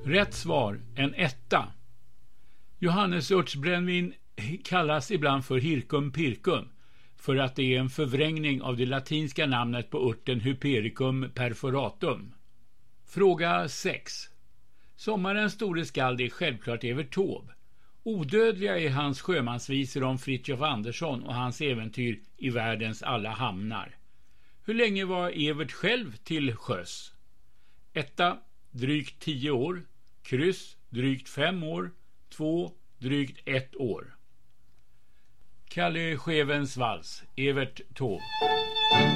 Rätt svar, en etta. Johannesörtsbrännvin kallas ibland för Hircum pircum för att det är en förvrängning av det latinska namnet på örten Hypericum perforatum. Fråga 6. Sommarens store skald är självklart Evert Taube. Odödliga är hans sjömansvisor om Fritiof Andersson och hans äventyr i världens alla hamnar. Hur länge var Evert själv till sjöss? 1. Drygt 10 år. Kryss, drygt 5 år. 2. Drygt 1 år. Kalle Schewens vals, Evert Taube.